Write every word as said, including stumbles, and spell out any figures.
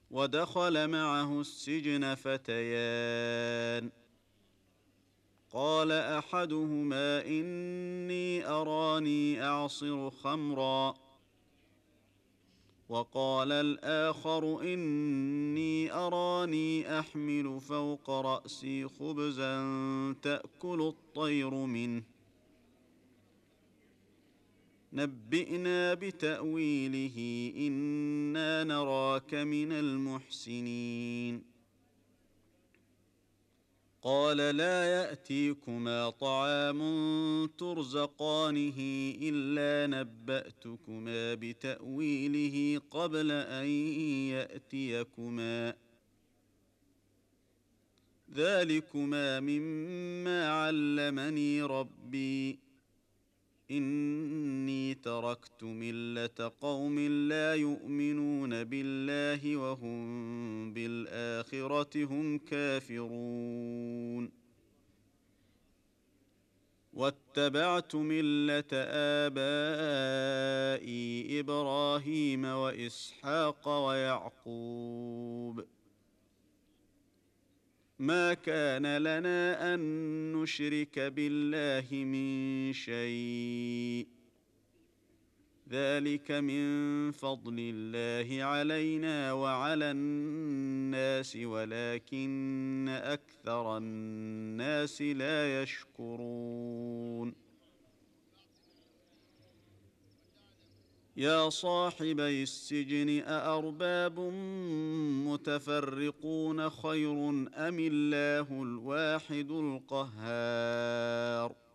ودخل معه السجن فتيان، قال احدهما اني اراني اعصر خمرا، وقال الاخر اني اراني احمل فوق راسي خبزا تاكل الطير منه، نبئنا بتاويله انا نراك من المحسنين. قال لا ياتيكما طعام ترزقانه الا نباتكما بتاويله قبل ان ياتيكما، ذلكما مما علمني ربي، اني تركت مله قوم لا يؤمنون بالله وهم بالاخره هم كافرون، واتبعت مله ابائي ابراهيم واسحاق ويعقوب، ما كان لنا ان نشرك بالله من شيء، ذلك من فضل الله علينا وعلى الناس ولكن اكثر الناس لا يشكرون. يا صاحبي السجن أأرباب متفرقون خير أم الله الواحد القهار